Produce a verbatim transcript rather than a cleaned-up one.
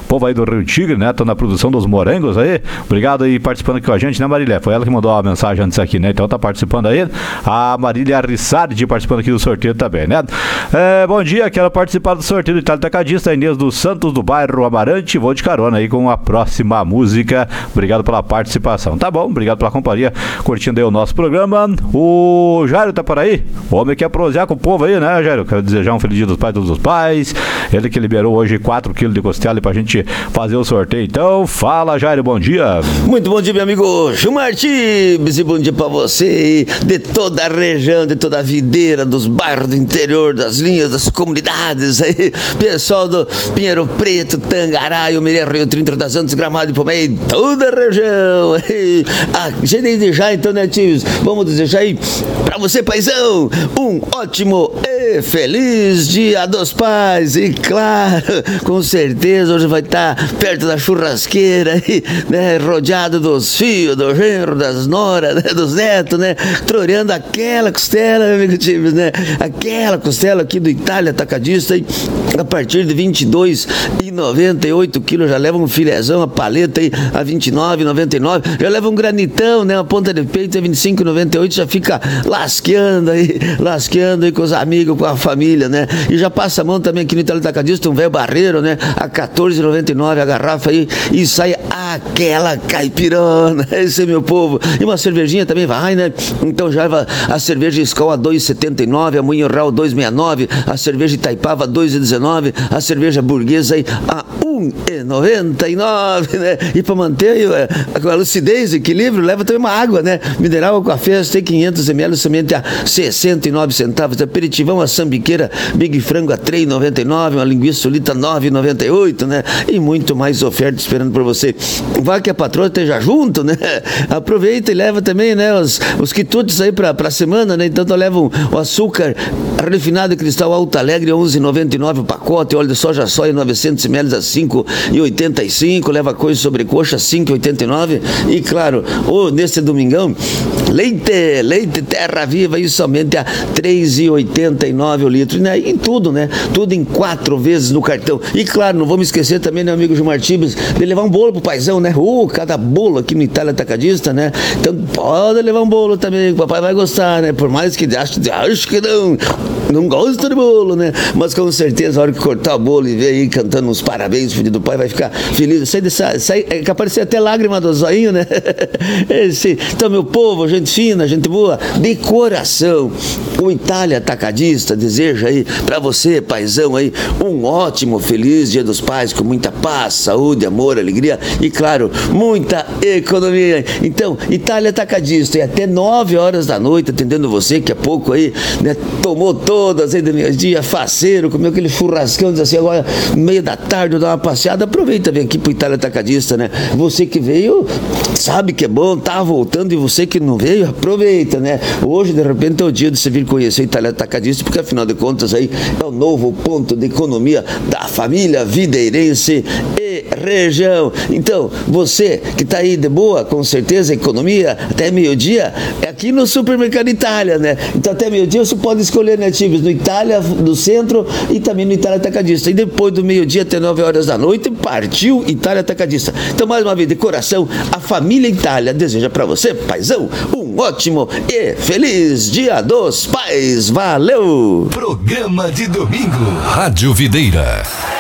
povo aí do Rio Tigre, né? Tô na produção dos morangos aí. Obrigado aí participando aqui com a gente, né, Marília? Foi ela que mandou a mensagem antes aqui, né? Então tá participando aí. A Marília Rissardi participando aqui do sorteio também, né? É, bom dia, quero participar do sorteio do Itália Tacadista, Inês dos Santos, do bairro Amarante. Vou de carona aí com a próxima música. Obrigado pela participação. Tá bom, obrigado pela companhia, curtindo aí o nosso programa. O Jairo tá por aí? O homem quer prosear com o povo aí, né, Jairo? Quero desejar um feliz dia dos pais, todos os pais. Ele que liberou hoje quatro quilos de costela pra gente fazer o sorteio. Então, fala, Jairo, bom dia. Muito bom dia, meu amigo Gilmar Tibes, e bom dia pra você de toda a região, de toda a videira, dos bairros do interior, das linhas, das comunidades aí, pessoal do Pinheiro Preto, Tangará, Umiré, Rio Trinta das Antas, Gramado e Pomei, toda a região aí. A gente desejar então, né, tios, vamos desejar aí pra você, paizão, um ótimo e feliz dia dos pais. E claro, com certeza hoje vai estar perto da churrasqueira aí, né, rodeado dos filhos, do genro, das noras, né, dos netos, né, troreando aquela costela, meu amigo Times, né, aquela costela aqui do Itália Tacadista aí, a partir de vinte e dois e noventa e oito quilos, já leva um filézão, a paleta aí a vinte e nove e noventa e nove, já leva um granitão, né, a ponta de peito a vinte e cinco e noventa e oito, já fica lasqueando aí, lasqueando aí com os amigos, com a família, né, e já passa a mão também aqui no Itália Tacadista, um velho barreiro, né, a quatorze e noventa e nove a garrafa aí, e sai aquela caipirona, esse é meu povo, e uma cervejinha também vai, né, então já leva a cerveja Skol a dois e setenta e nove, a Moinho Real dois e sessenta e nove, a cerveja Itaipava dois e dezenove, a cerveja Burguesa aí a um e noventa e nove, né, e para manter aí a, a lucidez, equilíbrio, leva também uma água, né, mineral com a festa, tem quinhentos mililitros, somente a sessenta e nove centavos, aperitivão, a sambiqueira Big Frango a três e noventa e nove, uma linguiça solita nove e noventa e oito, né, e muito mais oferta esperando por você. Vai que a patroa esteja junto, né, aproveita e leva também, né, os, os quitutes aí pra, pra semana, né, então levam o açúcar refinado cristal Alto Alegre onze e noventa e nove o pacote, óleo de soja soia novecentos mililitros a cinco e oitenta e cinco, leva coisa sobre coxa cinco e oitenta e nove, e claro, oh, nesse domingão, leite, leite Terra Viva, isso somente a três e oitenta e nove o litro, né, e tudo, né, tudo em quatro vezes no cartão. E claro, não vou me esquecer também, meu amigo Gilmar Tibes, de levar um bolo pro paizão, né, uh, cada bolo aqui no Itália Tacadista, né, então pode levar um bolo também, o papai vai gostar, né, por mais que acho, acho que não, não gosta de bolo, né, mas com certeza a hora que cortar o bolo e ver aí cantando uns parabéns, filho do pai, vai ficar feliz, sai dessa, sai, é que aparecer até lágrima do zoinho, né, esse, então meu povo, gente fina, gente boa, de coração, o Itália Tacadista deseja aí pra você, paizão aí, um ótimo, feliz dia dos pais, com muita paz, saúde, amor, alegria e claro, muita economia. Então, Itália Tacadista, e até nove horas da noite, atendendo você, que há pouco aí, né, tomou todas aí do meu dia, faceiro, comeu aquele churrascão, diz assim, agora, meio da tarde, eu dar uma passeada, aproveita, vem aqui pro Itália Tacadista, né, você que veio, sabe que é bom, tá voltando, e você que não veio, aproveita, né, hoje, de repente, é o dia de você vir conhecer o Itália Tacadista, porque afinal de contas aí, é o novo ponto de economia da família videirense e região. Então, você que tá aí de boa, com certeza, economia, até meio-dia, é aqui no Supermercado Itália, né? Então, até meio-dia você pode escolher, né, Tibes, no Itália, no centro e também no Itália Tacadista. E depois do meio-dia até nove horas da noite, partiu Itália Tacadista. Então, mais uma vez, de coração, a família Itália deseja pra você, paizão, um ótimo e feliz Dia dos Pais. Valeu! Programa de domingo. Rádio Videira.